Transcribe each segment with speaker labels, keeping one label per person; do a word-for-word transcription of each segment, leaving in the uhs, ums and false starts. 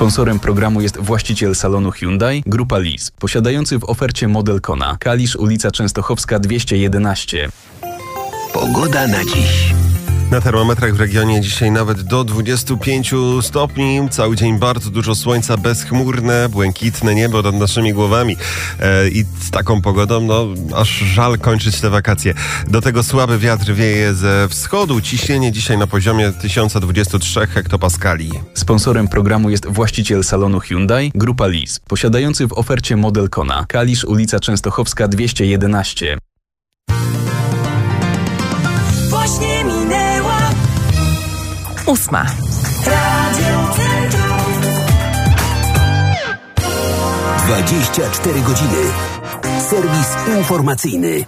Speaker 1: Sponsorem programu jest właściciel salonu Hyundai, Grupa Lis, posiadający w ofercie model Kona. Kalisz, ulica Częstochowska dwieście jedenaście.
Speaker 2: Pogoda na dziś.
Speaker 3: Na termometrach w regionie dzisiaj nawet do dwudziestu pięciu stopni. Cały dzień bardzo dużo słońca, bezchmurne, błękitne niebo nad naszymi głowami. E, I z taką pogodą, no, aż żal kończyć te wakacje. Do tego słaby wiatr wieje ze wschodu. Ciśnienie dzisiaj na poziomie tysiąc dwadzieścia trzy hektopaskali.
Speaker 1: Sponsorem programu jest właściciel salonu Hyundai, Grupa Lis, posiadający w ofercie model Kona. Kalisz, ulica Częstochowska dwieście jedenaście.
Speaker 4: Właśnie minęła
Speaker 5: ósma.
Speaker 4: Radio Centrum.
Speaker 2: dwadzieścia cztery godziny. Serwis informacyjny.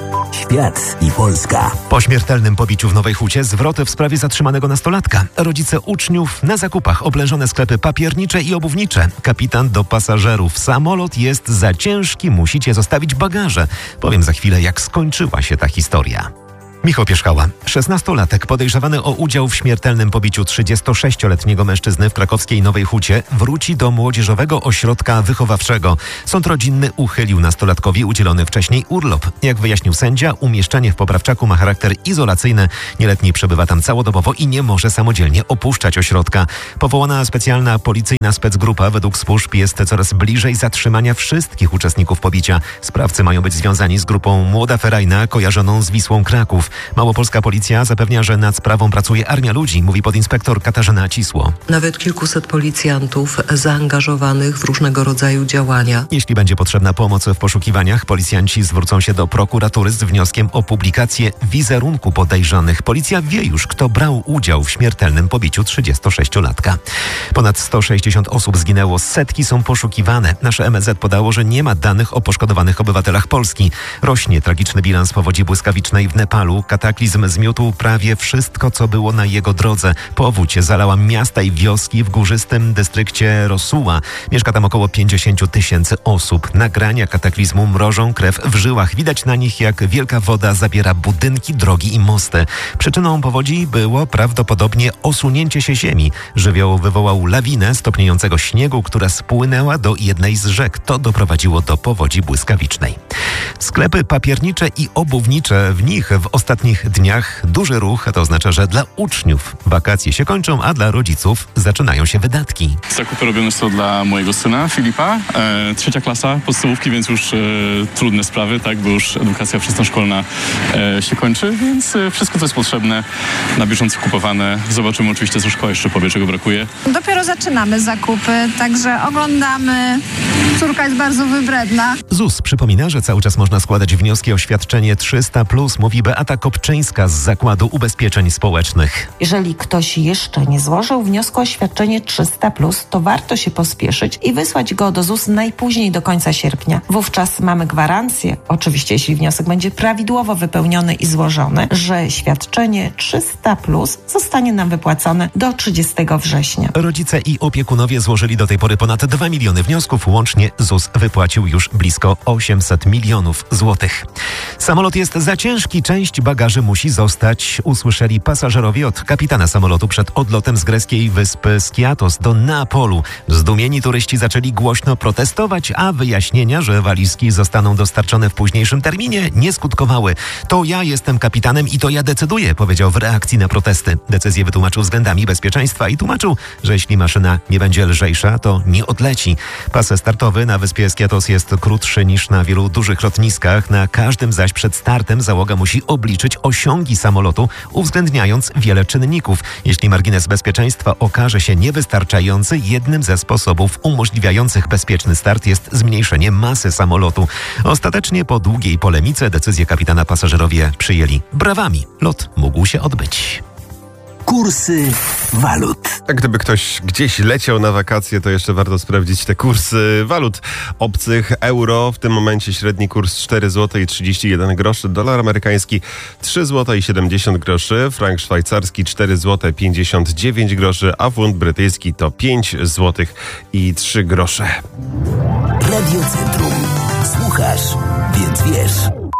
Speaker 2: Świat i Polska.
Speaker 6: Po śmiertelnym pobiciu w Nowej Hucie zwroty w sprawie zatrzymanego nastolatka. Rodzice uczniów na zakupach, oblężone sklepy papiernicze i obuwnicze. Kapitan do pasażerów. Samolot jest za ciężki, musicie zostawić bagaże. Powiem za chwilę, jak skończyła się ta historia. Michał Pierzchała, szesnastolatek podejrzewany o udział w śmiertelnym pobiciu trzydziestosześcioletniego mężczyzny w krakowskiej Nowej Hucie, wróci do młodzieżowego ośrodka wychowawczego. Sąd rodzinny uchylił nastolatkowi udzielony wcześniej urlop. Jak wyjaśnił sędzia, umieszczenie w poprawczaku ma charakter izolacyjny. Nieletni przebywa tam całodobowo i nie może samodzielnie opuszczać ośrodka. Powołana specjalna policyjna specgrupa według służb jest coraz bliżej zatrzymania wszystkich uczestników pobicia. Sprawcy mają być związani z grupą Młoda Ferajna kojarzoną z Wisłą Kraków. Małopolska policja zapewnia, że nad sprawą pracuje armia ludzi, mówi podinspektor Katarzyna Cisło.
Speaker 7: Nawet kilkuset policjantów zaangażowanych w różnego rodzaju działania.
Speaker 6: Jeśli będzie potrzebna pomoc w poszukiwaniach, policjanci zwrócą się do prokuratury z wnioskiem o publikację wizerunku podejrzanych. Policja wie już, kto brał udział w śmiertelnym pobiciu trzydziestosześciolatka. Ponad sto sześćdziesiąt osób zginęło, setki są poszukiwane. Nasze M S Z podało, że nie ma danych o poszkodowanych obywatelach Polski. Rośnie tragiczny bilans powodzi błyskawicznej w Nepalu. Kataklizm zmiótł prawie wszystko, co było na jego drodze. Powódź zalała miasta i wioski w górzystym dystrykcie Rosuła. Mieszka tam około pięćdziesiąt tysięcy osób. Nagrania kataklizmu mrożą krew w żyłach. Widać na nich, jak wielka woda zabiera budynki, drogi i mosty. Przyczyną powodzi było prawdopodobnie osunięcie się ziemi. Żywioł wywołał lawinę stopniejącego śniegu, która spłynęła do jednej z rzek. To doprowadziło do powodzi błyskawicznej. Sklepy papiernicze i obuwnicze, w nich w ostatnich dniach duży ruch, to oznacza, że dla uczniów wakacje się kończą, a dla rodziców zaczynają się wydatki.
Speaker 8: Zakupy robione są dla mojego syna Filipa, e, trzecia klasa podstawówki, więc już e, trudne sprawy, tak, bo już edukacja wczesnoszkolna e, się kończy, więc e, wszystko, co jest potrzebne, na bieżąco kupowane. Zobaczymy oczywiście, co szkoła jeszcze powie, czego brakuje.
Speaker 9: Dopiero zaczynamy zakupy, także oglądamy. Córka jest bardzo wybredna.
Speaker 6: ZUS przypomina, że cały czas można składać wnioski o świadczenie trzysta plus, mówi Beata Kopczyńska z Zakładu Ubezpieczeń Społecznych.
Speaker 10: Jeżeli ktoś jeszcze nie złożył wniosku o świadczenie trzysta plus, to warto się pospieszyć i wysłać go do ZUS najpóźniej do końca sierpnia. Wówczas mamy gwarancję, oczywiście jeśli wniosek będzie prawidłowo wypełniony i złożony, że świadczenie trzysta plus zostanie nam wypłacone do trzydziestego września.
Speaker 6: Rodzice i opiekunowie złożyli do tej pory ponad dwa miliony wniosków. Łącznie ZUS wypłacił już blisko osiemset milionów złotych. Samolot jest za ciężki, część bagaży musi zostać, usłyszeli pasażerowie od kapitana samolotu przed odlotem z greckiej wyspy Skiathos do Neapolu. Zdumieni turyści zaczęli głośno protestować, a wyjaśnienia, że walizki zostaną dostarczone w późniejszym terminie, nie skutkowały. To ja jestem kapitanem i to ja decyduję, powiedział w reakcji na protesty. Decyzję wytłumaczył względami bezpieczeństwa i tłumaczył, że jeśli maszyna nie będzie lżejsza, to nie odleci. Pas startowy na wyspie Skiathos jest krótszy niż na wielu dużych lotniskach. Na każdym zaś przed startem załoga musi obliczyć osiągi samolotu, uwzględniając wiele czynników. Jeśli margines bezpieczeństwa okaże się niewystarczający, jednym ze sposobów umożliwiających bezpieczny start jest zmniejszenie masy samolotu. Ostatecznie po długiej polemice decyzję kapitana pasażerowie przyjęli brawami. Lot mógł się odbyć.
Speaker 2: Kursy walut.
Speaker 3: A gdyby ktoś gdzieś leciał na wakacje, to jeszcze warto sprawdzić te kursy walut obcych. Euro w tym momencie średni kurs cztery złote i trzydzieści jeden groszy, dolar amerykański trzy złote i siedemdziesiąt groszy, frank szwajcarski cztery złote pięćdziesiąt dziewięć groszy, a funt brytyjski to pięć złotych i trzy grosze.
Speaker 2: Radio Centrum. Słuchasz, więc wiesz.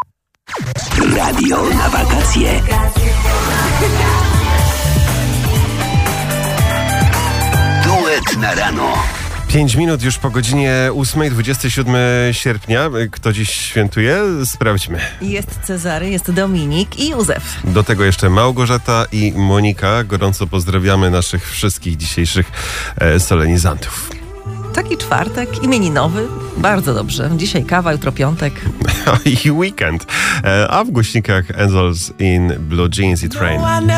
Speaker 2: Radio na wakacje. Duet Wsteczna rano.
Speaker 3: Pięć minut już po godzinie ósmej, dwudziestego siódmego sierpnia. Kto dziś świętuje? Sprawdźmy.
Speaker 5: Jest Cezary, jest Dominik i Józef.
Speaker 3: Do tego jeszcze Małgorzata i Monika. Gorąco pozdrawiamy naszych wszystkich dzisiejszych e, solenizantów.
Speaker 5: Taki czwartek, imieninowy. Bardzo dobrze. Dzisiaj kawa, jutro piątek.
Speaker 3: I weekend. E, a w głośnikach Angels in Blue Jeans i Train.